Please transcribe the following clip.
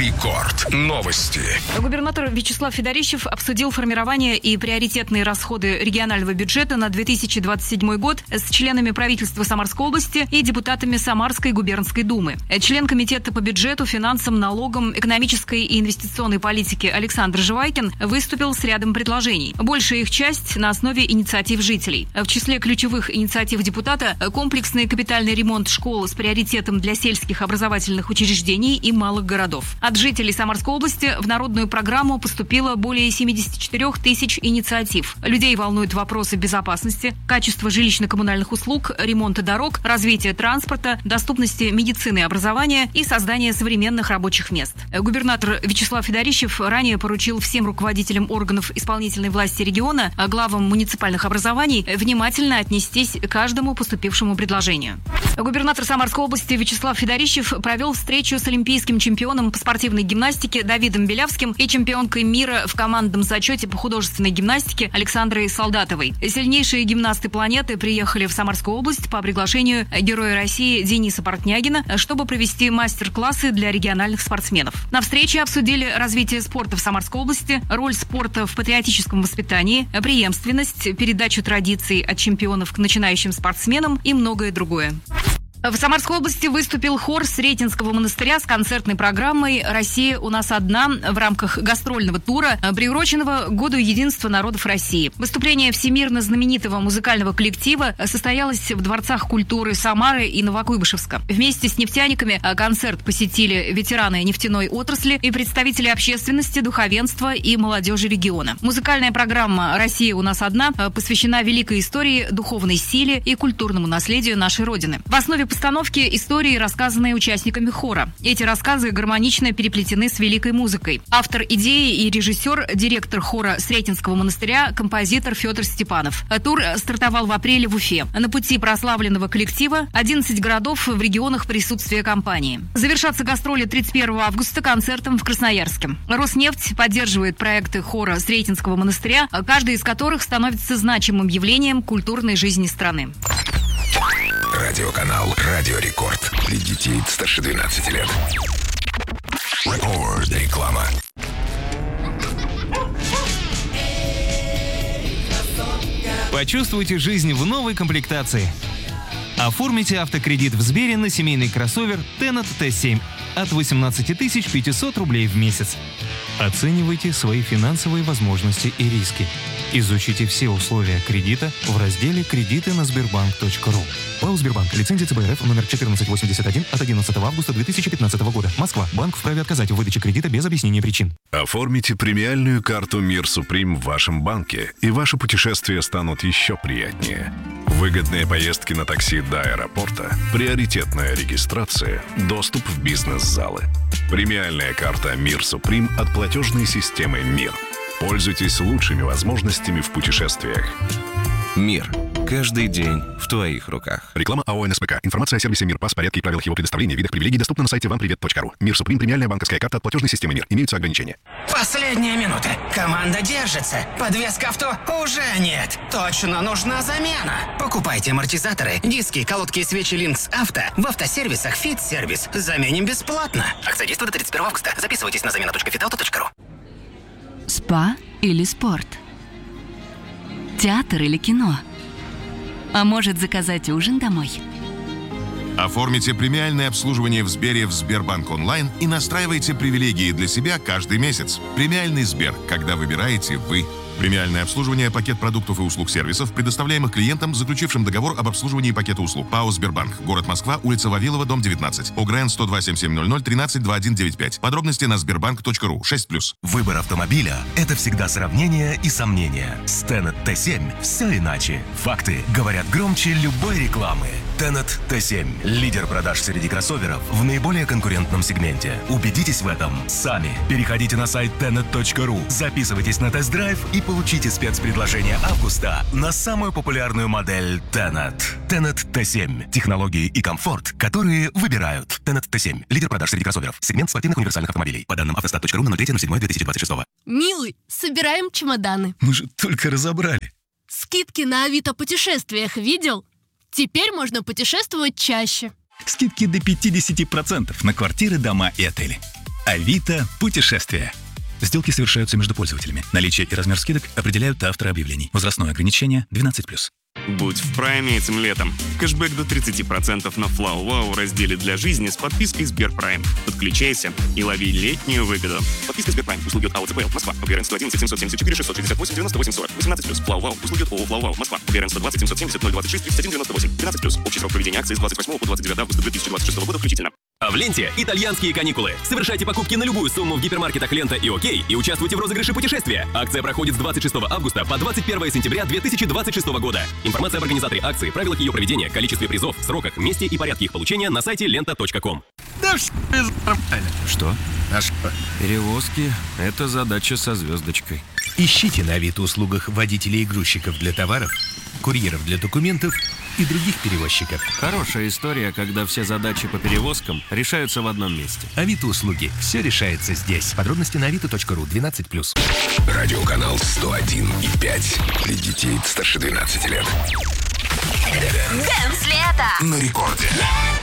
Рекорд. Новости. Губернатор Вячеслав Федорищев обсудил формирование и приоритетные расходы регионального бюджета на 2027 год с членами правительства Самарской области и депутатами Самарской губернской думы. Член комитета по бюджету, финансам, налогам, экономической и инвестиционной политике Александр Живайкин выступил с рядом предложений. Большая их часть на основе инициатив жителей. В числе ключевых инициатив депутата – комплексный капитальный ремонт школ с приоритетом для сельских образовательных учреждений и малых городов. От жителей Самарской области в народную программу поступило более 74 тысяч инициатив. Людей волнуют вопросы безопасности, качества жилищно-коммунальных услуг, ремонта дорог, развития транспорта, доступности медицины и образования и создания современных рабочих мест. Губернатор Вячеслав Федорищев ранее поручил всем руководителям органов исполнительной власти региона, главам муниципальных образований внимательно отнестись к каждому поступившему предложению. Губернатор Самарской области Вячеслав Федорищев провел встречу с олимпийским чемпионом по спортивной гимнастике Давидом Белявским и чемпионкой мира в командном зачете по художественной гимнастике Александрой Солдатовой. Сильнейшие гимнасты планеты приехали в Самарскую область по приглашению Героя России Дениса Портнягина, чтобы провести мастер-классы для региональных спортсменов. На встрече обсудили развитие спорта в Самарской области, роль спорта в патриотическом воспитании, преемственность, передачу традиций от чемпионов к начинающим спортсменам и многое другое. В Самарской области выступил хор Сретенского монастыря с концертной программой «Россия у нас одна» в рамках гастрольного тура, приуроченного к Году единства народов России. Выступление всемирно знаменитого музыкального коллектива состоялось в дворцах культуры Самары и Новокуйбышевска. Вместе с нефтяниками концерт посетили ветераны нефтяной отрасли и представители общественности, духовенства и молодежи региона. Музыкальная программа «Россия у нас одна» посвящена великой истории, духовной силе и культурному наследию нашей Родины. В основе постановки истории, рассказанные участниками хора. Эти рассказы гармонично переплетены с великой музыкой. Автор идеи и режиссер, директор хора Сретенского монастыря, композитор Федор Степанов. Тур стартовал в апреле в Уфе. На пути прославленного коллектива 11 городов в регионах присутствия компании. Завершатся гастроли 31 августа концертом в Красноярске. Роснефть поддерживает проекты хора Сретенского монастыря, каждый из которых становится значимым явлением культурной жизни страны. Радиоканал «Радио Рекорд». Для детей старше 12 лет. Рекорд. Реклама. Почувствуйте жизнь в новой комплектации. Оформите автокредит в Сбере на семейный кроссовер Tennet T7 от 18 500 рублей в месяц. Оценивайте свои финансовые возможности и риски. Изучите все условия кредита в разделе «Кредиты на Сбербанк.ру». ПАО «Сбербанк». Лицензия ЦБРФ номер 1481 от 11 августа 2015 года. Москва. Банк вправе отказать в выдаче кредита без объяснения причин. Оформите премиальную карту «Мир Суприм» в вашем банке, и ваши путешествия станут еще приятнее. Выгодные поездки на такси до аэропорта, приоритетная регистрация, доступ в бизнес-залы. Премиальная карта «Мир Суприм» от платежной системы «Мир». Пользуйтесь лучшими возможностями в путешествиях. Мир. Каждый день в твоих руках. Реклама АО «НСПК». Информация о сервисе «Мир», порядке и правилах его предоставления, видах привилегий доступна на сайте вампривет.ру. «Мир Суприм» – премиальная банковская карта от платежной системы «Мир». Имеются ограничения. Последняя минута. Команда держится. Подвеска авто уже нет. Точно нужна замена. Покупайте амортизаторы, диски, колодки и свечи Lynx Авто в автосервисах Fit Service. Заменим бесплатно. Акция действует до 31 августа. Записывайтесь на замена.fitauto.ru. Спа или спорт? Театр или кино? А может, заказать ужин домой? Оформите премиальное обслуживание в Сбере в Сбербанк онлайн и настраивайте привилегии для себя каждый месяц. Премиальный Сбер, когда выбираете вы. Премиальное обслуживание, пакет продуктов и услуг сервисов, предоставляемых клиентам, заключившим договор об обслуживании пакета услуг. ПАО «Сбербанк». Город Москва, улица Вавилова, дом 19. ОГРН 102-7700 13-2195. Подробности на sberbank.ru. 6+. Выбор автомобиля – это всегда сравнение и сомнения. С Tennet T7 все иначе. Факты говорят громче любой рекламы. Tennet T7 – лидер продаж среди кроссоверов в наиболее конкурентном сегменте. Убедитесь в этом сами. Переходите на сайт tennet.ru, записывайтесь на тест-драйв и получите спецпредложение августа на самую популярную модель Tennet. Tennet T7 – технологии и комфорт, которые выбирают. Tennet T7 – лидер продаж среди кроссоверов. Сегмент спортивных универсальных автомобилей. По данным автостат.ру на 03.07.2026. Милый, собираем чемоданы. Мы же только разобрали. Скидки на Авито путешествиях видел? Теперь можно путешествовать чаще. Скидки до 50% на квартиры, дома и отели. Авито путешествия. Сделки совершаются между пользователями. Наличие и размер скидок определяют авторы объявлений. Возрастное ограничение 12+. Будь в прайме этим летом. Кэшбэк до 30% на FlowWow разделе для жизни с подпиской Сберпрайм. Подключайся и лови летнюю выгоду. Подписка Сберпрайм. Услуги от АО ЦПЛ. Москва. ОГРН 111 774 668 98 40. 18+. FlowWow. Услуги от ООО FlowWow. Москва. ОГРН 120 770 026 31 98. 12+. Общий срок проведения акции с 28 по 29 августа 2026 года включительно. А в ленте итальянские каникулы. Совершайте покупки на любую сумму в гипермаркетах «Лента» и «ОК» и участвуйте в розыгрыше путешествия. Акция проходит с 26 августа по 21 сентября 2026 года. Информация об организаторе акции, правилах ее проведения, количестве призов, сроках, месте и порядке их получения на сайте lenta.com. Да что? А что? Перевозки – это задача со звездочкой. Ищите на Авито-услугах водителей и грузчиков для товаров, курьеров для документов и других перевозчиков. Хорошая история, когда все задачи по перевозкам решаются в одном месте. Авито-услуги. Все решается здесь. Подробности на avito.ru 12+. Радиоканал 101,5 для детей старше 12 лет. Дэнс лето На рекорде.